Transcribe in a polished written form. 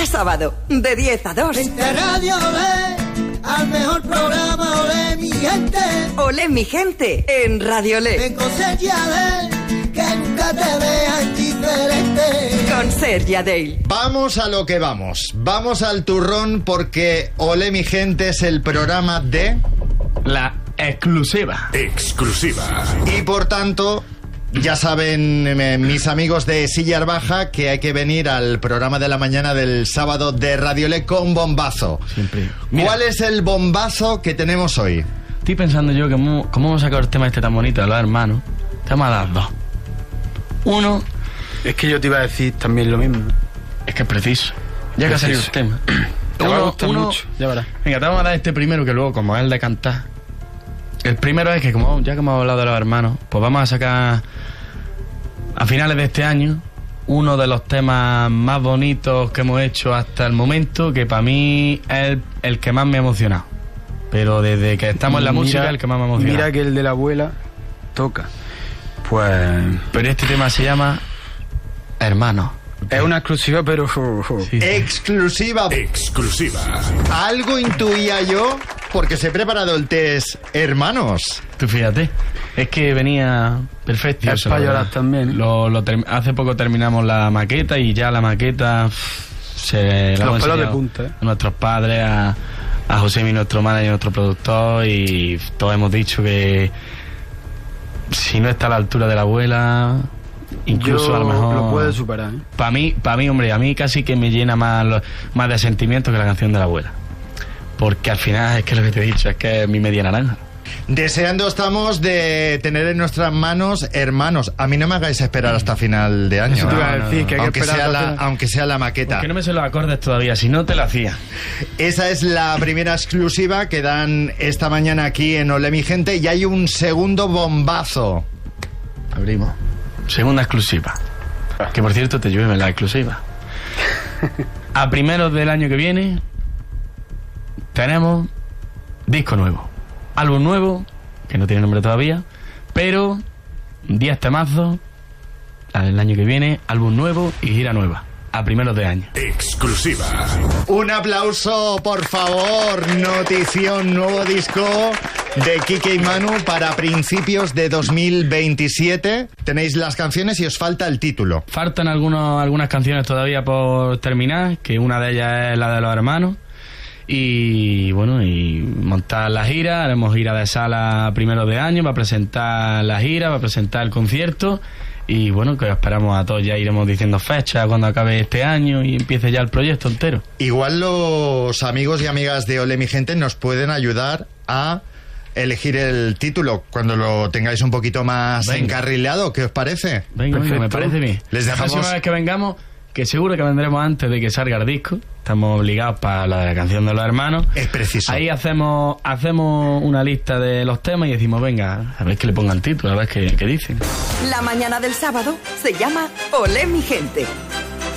Cada sábado, de 10 a 2. En Radio Olé, al mejor programa Olé mi gente. Olé mi gente, en Radio Olé. Vengo Sergi Adel, que nunca te veas indiferente. Con Sergi Adel. Vamos a lo que vamos. Vamos al turrón porque Olé mi gente es el programa de... La exclusiva. Exclusiva. Y por tanto... Ya saben mis amigos de Sillar Baja que hay que venir al programa de la mañana del sábado de Radio Olé con bombazo. Siempre. ¿Cuál es el bombazo que tenemos hoy? Estoy pensando yo que cómo hemos sacado el tema este tan bonito de los hermanos. Te vamos a dar dos. Uno, es que yo te iba a decir también lo mismo. Es que es preciso. Ya que ha salido el tema. Te va a gustar mucho, ya verás. Venga, te vamos a dar este primero que luego, como es el de cantar. El primero es que, ya que hemos hablado de los hermanos, pues vamos a sacar a finales de este año uno de los temas más bonitos que hemos hecho hasta el momento, que para mí es el que más me ha emocionado. Pero desde que estamos en la música, el que más me ha emocionado. Mira que el de la abuela toca. Pues... Pero este tema se llama Hermanos. Es una exclusiva, pero... Sí. Exclusiva. Exclusiva. Algo intuía yo porque se ha preparado el test Hermanos. Tú fíjate, es que venía perfecto. Es para llorar también. Hace poco terminamos la maqueta y ya la maqueta se la los hemos pelos de enseñado punta, a nuestros padres, a José, nuestro manager, nuestro productor, y todos hemos dicho que si no está a la altura de la abuela... Incluso yo a lo mejor lo puede superar, ¿eh? Para mí, hombre, a mí casi que me llena más de sentimiento que la canción de la abuela. Porque al final es que lo que te he dicho es que es mi media naranja. Deseando estamos de tener en nuestras manos Hermanos. A mí no me hagáis esperar hasta final de año. Eso te iba a decir, que hay que esperar aunque sea la maqueta. Porque no me sé los acordes todavía, si no te lo hacía. Esa es la primera exclusiva que dan esta mañana aquí en Olé mi gente, y hay un segundo bombazo. Abrimos. Segunda exclusiva. Que por cierto te llueve la exclusiva. A primeros del año que viene tenemos disco nuevo, álbum nuevo, que no tiene nombre todavía, pero 10 temazos el año que viene, álbum nuevo y gira nueva. A primeros de año. Exclusiva. Un aplauso, por favor. Notición, nuevo disco de Quique y Manu para principios de 2027. Tenéis las canciones y os falta el título. Faltan algunas canciones todavía por terminar, que una de ellas es la de los hermanos. Y bueno, y montar la gira. Haremos gira de sala a primeros de año, va a presentar la gira, va a presentar el concierto. Y bueno, que esperamos a todos, ya iremos diciendo fechas cuando acabe este año y empiece ya el proyecto entero. Igual los amigos y amigas de Olé mi gente nos pueden ayudar a elegir el título cuando lo tengáis un poquito más encarrilado. ¿Qué os parece? Venga, me parece bien. Les dejamos... La próxima vez que vengamos, que seguro que vendremos antes de que salga el disco. Estamos obligados para la de la canción de los hermanos. Es preciso. Ahí hacemos una lista de los temas y decimos, venga, a ver que le pongan título, a ver qué dicen. La mañana del sábado se llama Olé mi gente.